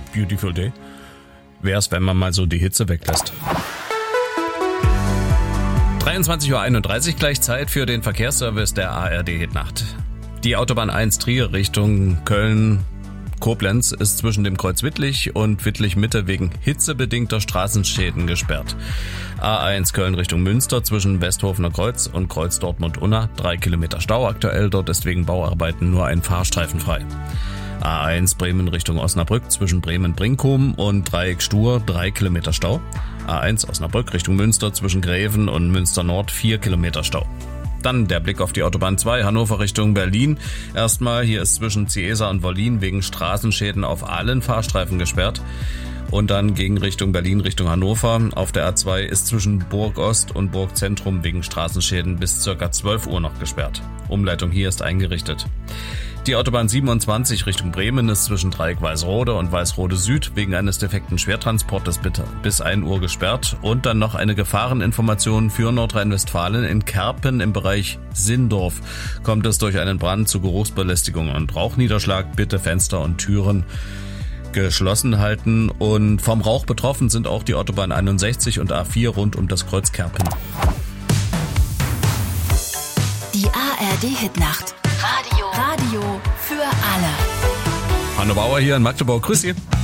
Beautiful Day. Wär's, wenn man mal so die Hitze weglässt. 23:31 Uhr, gleich Zeit für den Verkehrsservice der ARD Hitnacht. Die Autobahn 1 Trier Richtung Köln-Koblenz ist zwischen dem Kreuz Wittlich und Wittlich-Mitte wegen hitzebedingter Straßenschäden gesperrt. A1 Köln Richtung Münster zwischen Westhofener Kreuz und Kreuz Dortmund-Unna 3 Kilometer Stau aktuell, dort ist wegen Bauarbeiten nur ein Fahrstreifen frei. A1 Bremen Richtung Osnabrück zwischen Bremen-Brinkum und Dreieck Stur 3 Kilometer Stau. A1 Osnabrück Richtung Münster zwischen Gräven und Münster Nord 4 Kilometer Stau. Dann der Blick auf die Autobahn 2 Hannover Richtung Berlin. Erstmal, hier ist zwischen Ciesa und Wollin wegen Straßenschäden auf allen Fahrstreifen gesperrt. Und dann gegen Richtung Berlin, Richtung Hannover. Auf der A2 ist zwischen Burg Ost und Burg Zentrum wegen Straßenschäden bis ca. 12 Uhr noch gesperrt. Umleitung hier ist eingerichtet. Die Autobahn 27 Richtung Bremen ist zwischen Dreieck Weißrode und Weißrode Süd wegen eines defekten Schwertransportes bis 1 Uhr gesperrt. Und dann noch eine Gefahreninformation für Nordrhein-Westfalen. In Kerpen im Bereich Sindorf kommt es durch einen Brand zu Geruchsbelästigung und Rauchniederschlag. Bitte Fenster und Türen geschlossen halten. Und vom Rauch betroffen sind auch die Autobahn 61 und A4 rund um das Kreuz Kerpen. Die ARD Hitnacht. Radio für alle. Hanno Bauer hier in Magdeburg. Grüß Sie.